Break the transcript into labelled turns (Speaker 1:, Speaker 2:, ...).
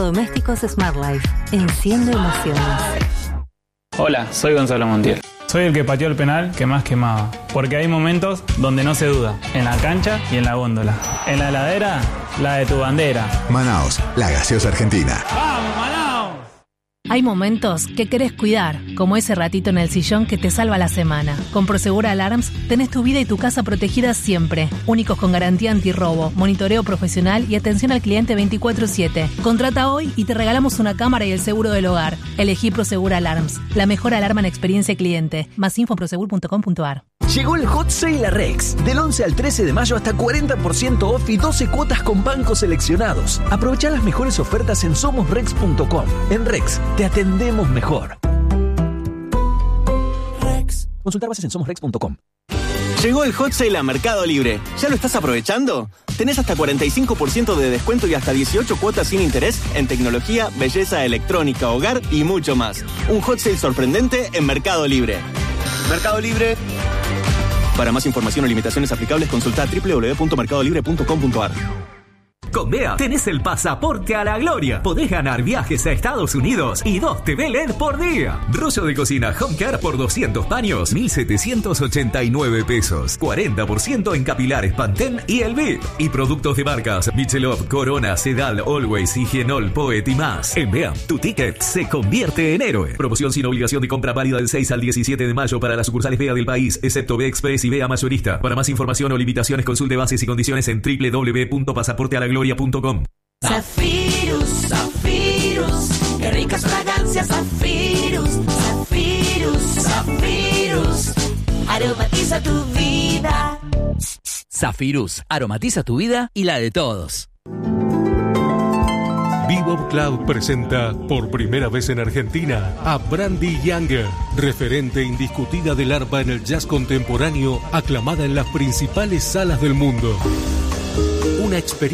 Speaker 1: Electrodomésticos Smart Life. Enciende emociones.
Speaker 2: Hola, soy Gonzalo Montiel. Soy el que pateó el penal que más quemaba. Porque hay momentos donde no se duda. En la cancha y en la góndola. En la heladera, la de tu bandera.
Speaker 3: Manaos, la gaseosa argentina.
Speaker 2: ¡Vamos, Manaos!
Speaker 4: Hay momentos que querés cuidar, como ese ratito en el sillón que te salva la semana. Con Prosegur Alarms tenés tu vida y tu casa protegidas siempre. Únicos con garantía antirrobo, monitoreo profesional y atención al cliente 24/7. Contrata hoy y te regalamos una cámara y el seguro del hogar. Elegí Prosegur Alarms, la mejor alarma en experiencia cliente. Más info en prosegur.com.ar.
Speaker 5: Llegó el Hot Sale a Rex. Del 11 al 13 de mayo hasta 40% off y 12 cuotas con bancos seleccionados. Aprovecha las mejores ofertas en somosrex.com. En Rex, te atendemos mejor. Rex. Consultar bases en somosrex.com.
Speaker 6: Llegó el Hot Sale a Mercado Libre. ¿Ya lo estás aprovechando? Tenés hasta 45% de descuento y hasta 18 cuotas sin interés en tecnología, belleza, electrónica, hogar y mucho más. Un Hot Sale sorprendente en Mercado Libre. Mercado Libre. Para más información o limitaciones aplicables, consulta www.mercadolibre.com.ar.
Speaker 7: Con BEA tenés el pasaporte a la gloria. Podés ganar viajes a Estados Unidos y 2 TV LED por día. Rollo de cocina Home Care por 200 paños, 1.789 pesos. 40% en capilares Pantene y El VIP. Y productos de marcas Michelob, Corona, Sedal, Always, Higienol, Poet y más. En BEA, tu ticket se convierte en héroe. Promoción sin obligación de compra válida del 6 al 17 de mayo para las sucursales BEA del país, excepto BEA Express y BEA Mayorista. Para más información o limitaciones, consulte bases y condiciones en www.pasaportealagloria.com.
Speaker 8: Zafirus, Zafirus, qué ricas fragancias, Zafirus, Zafirus, Zafirus, aromatiza tu vida.
Speaker 9: Zafirus, aromatiza tu vida y la de todos.
Speaker 10: Bebop Club presenta por primera vez en Argentina a Brandy Younger, referente indiscutida del arpa en el jazz contemporáneo, aclamada en las principales salas del mundo. Una experiencia